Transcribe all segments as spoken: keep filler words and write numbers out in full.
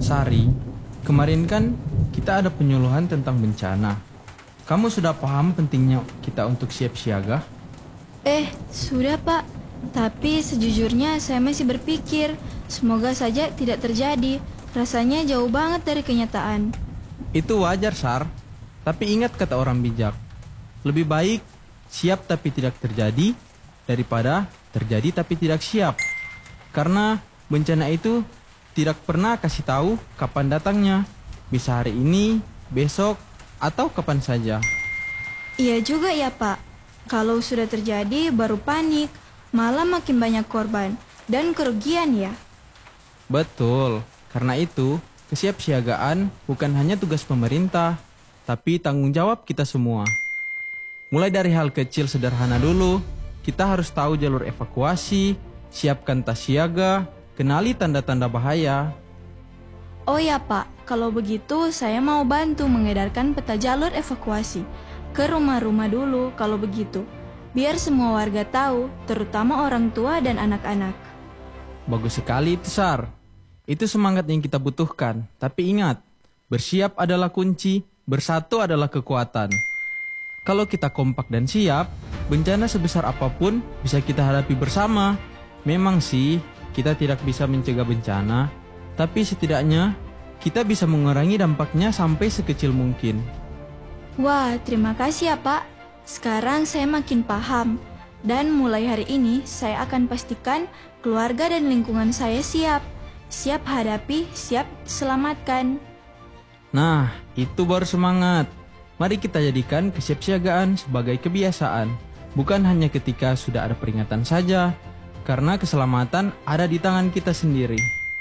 Sari, kemarin kan kita ada penyuluhan tentang bencana. Kamu sudah paham pentingnya kita untuk siap siaga? Eh, sudah Pak. Tapi sejujurnya saya masih berpikir, semoga saja tidak terjadi. Rasanya jauh banget dari kenyataan. Itu wajar, Sar. Tapi ingat kata orang bijak, lebih baik siap tapi tidak terjadi daripada terjadi tapi tidak siap. Karena bencana itu tidak pernah kasih tahu kapan datangnya. Bisa hari ini, besok, atau kapan saja. Iya juga ya Pak. Kalau sudah terjadi baru panik, malah makin banyak korban dan kerugian ya. Betul. Karena itu, kesiapsiagaan bukan hanya tugas pemerintah, tapi tanggung jawab kita semua. Mulai dari hal kecil sederhana dulu, kita harus tahu jalur evakuasi, siapkan tas siaga, kenali tanda-tanda bahaya. Oh ya Pak, kalau begitu saya mau bantu mengedarkan peta jalur evakuasi ke rumah-rumah dulu kalau begitu. Biar semua warga tahu, terutama orang tua dan anak-anak. Bagus sekali itu, Sar. Itu semangat yang kita butuhkan. Tapi ingat, bersiap adalah kunci, bersatu adalah kekuatan. Kalau kita kompak dan siap, bencana sebesar apapun bisa kita hadapi bersama. Memang sih, kita tidak bisa mencegah bencana, tapi setidaknya kita bisa mengurangi dampaknya sampai sekecil mungkin. Wah, terima kasih ya Pak. Sekarang saya makin paham. Dan mulai hari ini saya akan pastikan keluarga dan lingkungan saya siap. Siap hadapi, siap selamatkan. Nah, itu baru semangat. Mari kita jadikan kesiapsiagaan sebagai kebiasaan. Bukan hanya ketika sudah ada peringatan saja. Karena keselamatan ada di tangan kita sendiri.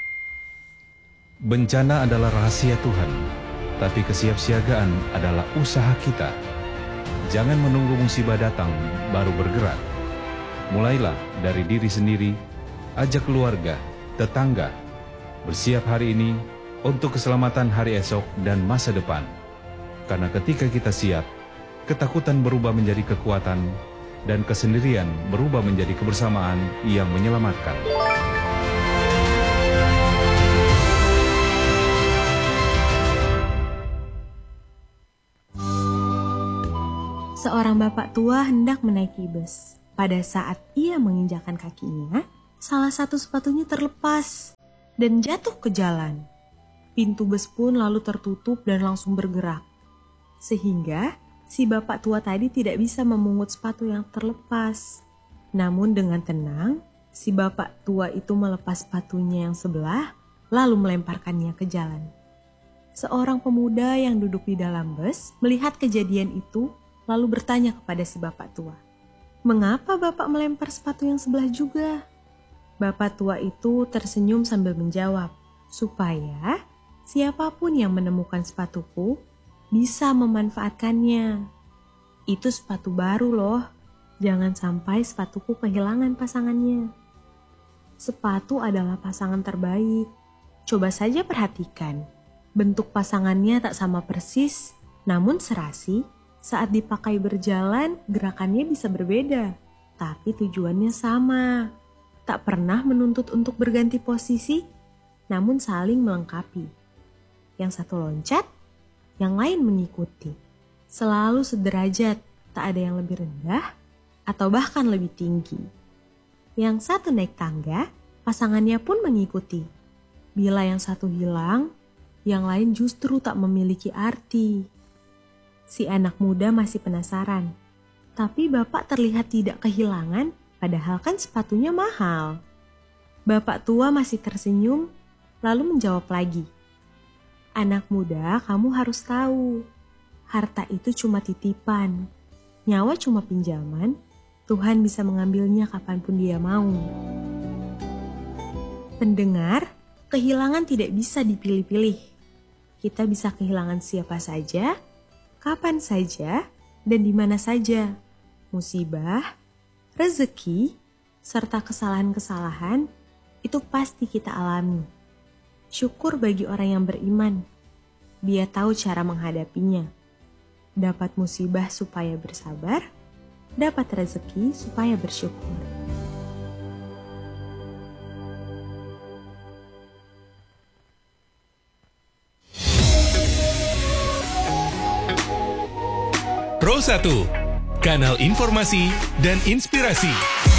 Bencana adalah rahasia Tuhan, tapi kesiapsiagaan adalah usaha kita. Jangan menunggu musibah datang baru bergerak. Mulailah dari diri sendiri, ajak keluarga, tetangga. Bersiap hari ini untuk keselamatan hari esok dan masa depan. Karena ketika kita siap, ketakutan berubah menjadi kekuatan dan kesendirian berubah menjadi kebersamaan yang menyelamatkan. Seorang bapak tua hendak menaiki bus. Pada saat ia menginjakkan kakinya, salah satu sepatunya terlepas dan jatuh ke jalan. Pintu bus pun lalu tertutup dan langsung bergerak. Sehingga si bapak tua tadi tidak bisa memungut sepatu yang terlepas. Namun dengan tenang, si bapak tua itu melepas sepatunya yang sebelah, lalu melemparkannya ke jalan. Seorang pemuda yang duduk di dalam bus melihat kejadian itu, lalu bertanya kepada si bapak tua, "Mengapa bapak melempar sepatu yang sebelah juga?" Bapak tua itu tersenyum sambil menjawab, "Supaya siapapun yang menemukan sepatuku bisa memanfaatkannya. Itu sepatu baru loh, jangan sampai sepatuku kehilangan pasangannya. Sepatu adalah pasangan terbaik. Coba saja perhatikan, bentuk pasangannya tak sama persis, namun serasi. Saat dipakai berjalan, gerakannya bisa berbeda, tapi tujuannya sama. Tak pernah menuntut untuk berganti posisi, namun saling melengkapi. Yang satu loncat, yang lain mengikuti. Selalu sederajat, tak ada yang lebih rendah atau bahkan lebih tinggi. Yang satu naik tangga, pasangannya pun mengikuti. Bila yang satu hilang, yang lain justru tak memiliki arti." Si anak muda masih penasaran, tapi bapak terlihat tidak kehilangan, padahal kan sepatunya mahal. Bapak tua masih tersenyum, lalu menjawab lagi, "Anak muda, kamu harus tahu, harta itu cuma titipan, nyawa cuma pinjaman, Tuhan bisa mengambilnya kapanpun Dia mau." Pendengar, kehilangan tidak bisa dipilih-pilih. Kita bisa kehilangan siapa saja, kapan saja, dan di mana saja. Musibah, rezeki, serta kesalahan-kesalahan itu pasti kita alami. Syukur bagi orang yang beriman. Dia tahu cara menghadapinya. Dapat musibah supaya bersabar, dapat rezeki supaya bersyukur. Pro satu, kanal informasi dan inspirasi.